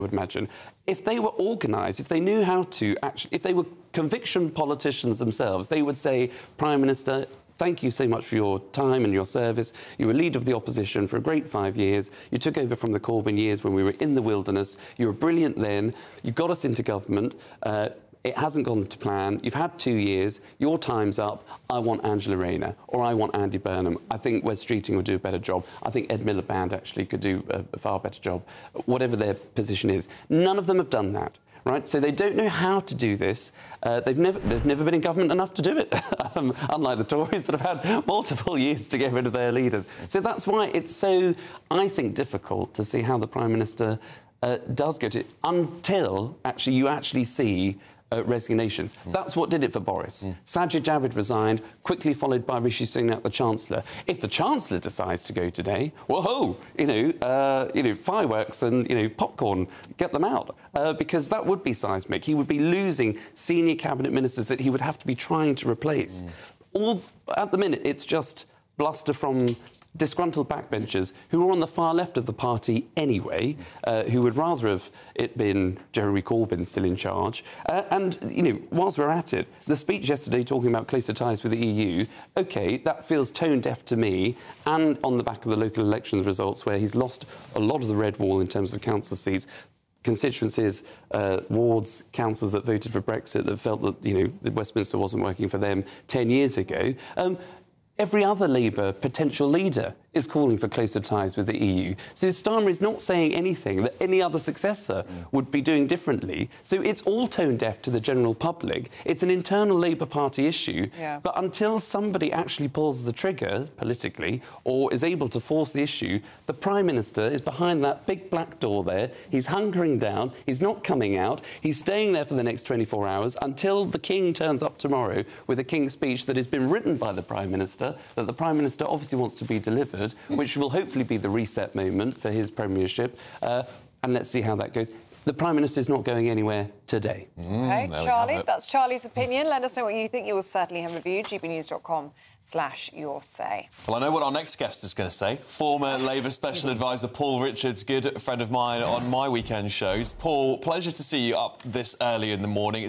would imagine. If they were organised, if they knew how to actually, if they were conviction politicians themselves, they would say, Prime Minister, thank you so much for your time and your service. You were leader of the opposition for a great 5 years. You took over from the Corbyn years when we were in the wilderness. You were brilliant then. You got us into government. It hasn't gone to plan. You've had 2 years. Your time's up. I want Angela Rayner, or I want Andy Burnham. I think Wes Streeting would do a better job. I think Ed Miliband actually could do a far better job, whatever their position is. None of them have done that. Right, so they don't know how to do this. They've never been in government enough to do it, unlike the Tories that have had multiple years to get rid of their leaders. So that's why it's so, I think, difficult to see how the Prime Minister does go to, until actually you actually see resignations. That's what did it for Boris. Sajid Javid resigned, quickly followed by Rishi Sunak, the Chancellor. If the Chancellor decides to go today, whoa, fireworks and popcorn, get them out, because that would be seismic. He would be losing senior cabinet ministers that he would have to be trying to replace. All at the minute, it's just bluster from disgruntled backbenchers who are on the far left of the party anyway, who would rather have it been Jeremy Corbyn still in charge. And, whilst we're at it, the speech yesterday talking about closer ties with the EU, OK, that feels tone-deaf to me, and on the back of the local elections results where he's lost a lot of the red wall in terms of council seats, constituencies, wards, councils that voted for Brexit that felt that, that Westminster wasn't working for them 10 years ago. Every other Labour potential leader is calling for closer ties with the EU. So Starmer is not saying anything that any other successor would be doing differently. So it's all tone-deaf to the general public. It's an internal Labour Party issue. Yeah. But until somebody actually pulls the trigger politically or is able to force the issue, the Prime Minister is behind that big black door there. He's hunkering down. He's not coming out. He's staying there for the next 24 hours until the King turns up tomorrow with a King's speech that has been written by the Prime Minister, that the Prime Minister obviously wants to be delivered, which will hopefully be the reset moment for his premiership. And let's see how that goes. The Prime Minister is not going anywhere today. OK, Charlie, that's Charlie's opinion. Let us know what you think. You will certainly have reviewed gbnews.com/yoursay. Well, I know what our next guest is going to say. Former Labour Special Advisor Paul Richards, good friend of mine on my weekend shows. Paul, pleasure to see you up this early in the morning.